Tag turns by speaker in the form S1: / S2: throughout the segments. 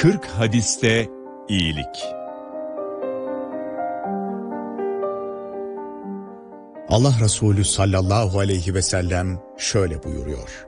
S1: 40 hadiste iyilik.
S2: Allah Resulü sallallahu aleyhi ve sellem şöyle buyuruyor.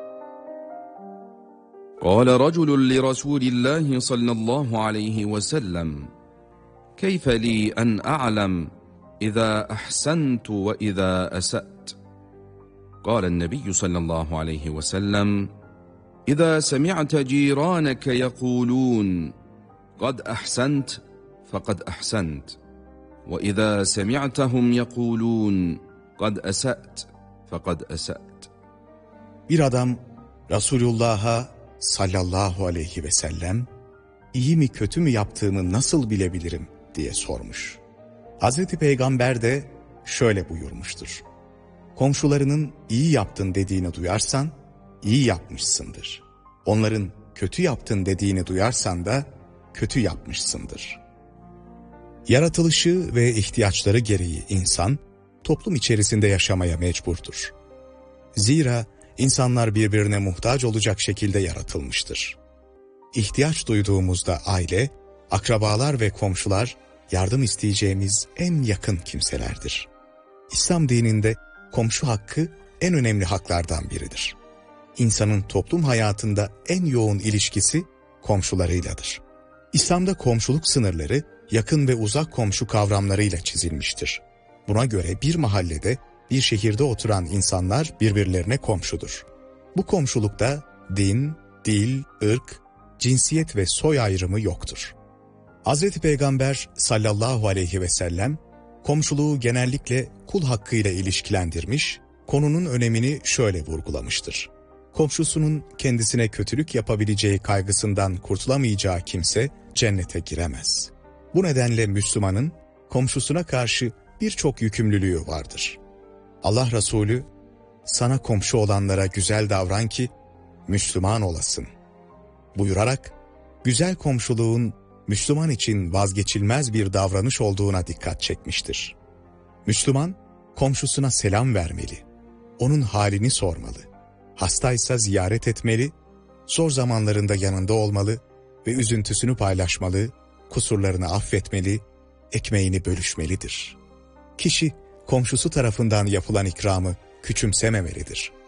S3: قال رجل لرسول الله صلى الله عليه وسلم كيف لي أن أعلم إذا أحسنت وإذا أسأت قال النبي صلى الله عليه وسلم إذا سمعت جيرانك يقولون قد أحسنت فقد أحسنت وإذا سمعتهم يقولون قد أسأت فقد أسأت.
S2: Bir adam Resulullah'a sallallahu aleyhi ve sellem iyi mi kötü mü yaptığımı nasıl bilebilirim diye sormuş. Hazreti Peygamber de şöyle buyurmuştur. Komşularının iyi yaptın dediğini duyarsan iyi yapmışsındır. Onların kötü yaptın dediğini duyarsan da kötü yapmışsındır. Yaratılışı ve ihtiyaçları gereği insan toplum içerisinde yaşamaya mecburdur. Zira insanlar birbirine muhtaç olacak şekilde yaratılmıştır. İhtiyaç duyduğumuzda aile, akrabalar ve komşular yardım isteyeceğimiz en yakın kimselerdir. İslam dininde komşu hakkı en önemli haklardan biridir. İnsanın toplum hayatında en yoğun ilişkisi komşularıyladır. İslam'da komşuluk sınırları yakın ve uzak komşu kavramlarıyla çizilmiştir. Buna göre bir mahallede, bir şehirde oturan insanlar birbirlerine komşudur. Bu komşulukta din, dil, ırk, cinsiyet ve soy ayrımı yoktur. Hazreti Peygamber sallallahu aleyhi ve sellem komşuluğu genellikle kul hakkıyla ilişkilendirmiş, konunun önemini şöyle vurgulamıştır. Komşusunun kendisine kötülük yapabileceği kaygısından kurtulamayacağı kimse cennete giremez. Bu nedenle Müslümanın komşusuna karşı birçok yükümlülüğü vardır. Allah Resulü, sana komşu olanlara güzel davran ki Müslüman olasın buyurarak, güzel komşuluğun Müslüman için vazgeçilmez bir davranış olduğuna dikkat çekmiştir. Müslüman, komşusuna selam vermeli, onun halini sormalı, hastaysa ziyaret etmeli, zor zamanlarında yanında olmalı ve üzüntüsünü paylaşmalı, kusurlarını affetmeli, ekmeğini bölüşmelidir. Kişi, komşusu tarafından yapılan ikramı küçümsememelidir.